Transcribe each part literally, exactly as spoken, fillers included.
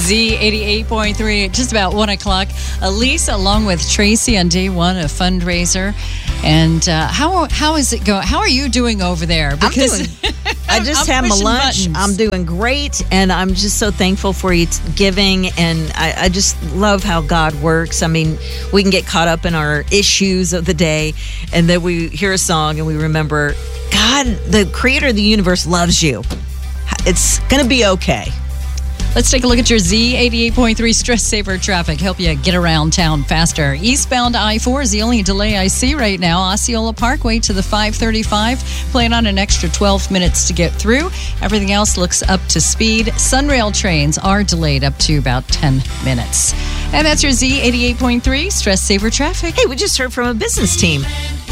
Z eighty-eight point three at just about one o'clock. Elise, along with Tracy, on day one of fundraiser. And uh, how how is it going? How are you doing over there? Because I'm doing, I just had my lunch. Buttons. I'm doing great, and I'm just so thankful for you giving. And I, I just love how God works. I mean, we can get caught up in our issues of the day, and then we hear a song and we remember, God, the creator of the universe loves you. It's going to be okay. Let's take a look at your Z eighty-eight point three Stress Saver traffic. Help you get around town faster. Eastbound I four is the only delay I see right now. Osceola Parkway to the five thirty-five. Plan on an extra twelve minutes to get through. Everything else looks up to speed. Sunrail trains are delayed up to about ten minutes. And that's your Z eighty-eight point three Stress Saver traffic. Hey, we just heard from a business team.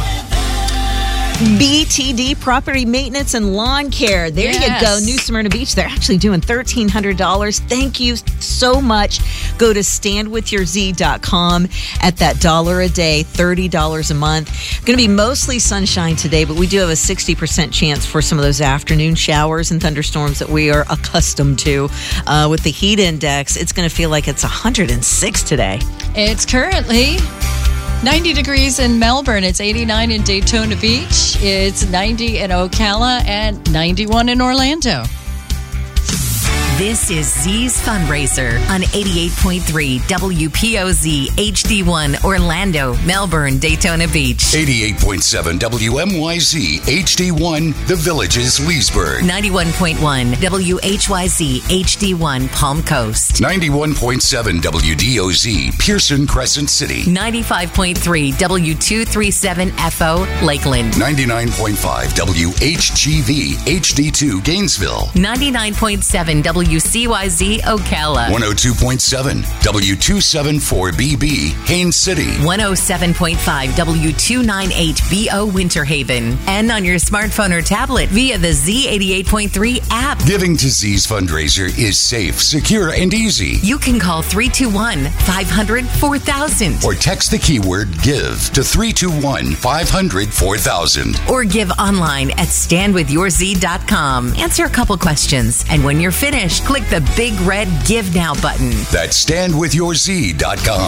B T D Property Maintenance and Lawn Care. There yes. you go. New Smyrna Beach. They're actually doing thirteen hundred dollars. Thank you so much. Go to stand with your z dot com at that dollar a day, thirty dollars a month. Going to be mostly sunshine today, but we do have a sixty percent chance for some of those afternoon showers and thunderstorms that we are accustomed to. Uh, with the heat index, it's going to feel like it's one hundred six today. It's currently ninety degrees in Melbourne. It's eighty-nine in Daytona Beach. It's ninety in Ocala and ninety-one in Orlando. This is Z's Fundraiser on eighty-eight point three W P O Z H D one Orlando, Melbourne, Daytona Beach. eighty-eight point seven W M Y Z H D one The Villages, Leesburg. ninety-one point one W H Y Z H D one Palm Coast. ninety-one point seven W D O Z Pearson, Crescent City. ninety-five point three W two thirty-seven F O Lakeland. ninety-nine point five W H G V H D two Gainesville. ninety-nine point seven W C Y Z Ocala. one oh two point seven W two seventy-four B B Haines City. one oh seven point five W two ninety-eight B O Winter Haven. And on your smartphone or tablet via the Z eighty-eight point three app. Giving to Z's Fundraiser is safe, secure, and easy. You can call three two one, five hundred, four thousand. Or text the keyword GIVE to three two one, five hundred, four thousand. Or give online at stand with your z dot com. Answer a couple questions. And when you're finished, click the big red Give Now button. That's stand with your z dot com.